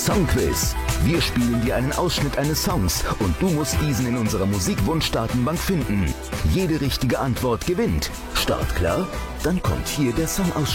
Songquiz. Wir spielen dir einen Ausschnitt eines Songs und du musst diesen in unserer Musikwunsch-Datenbank finden. Jede richtige Antwort gewinnt. Start klar? Dann kommt hier der Songausschnitt.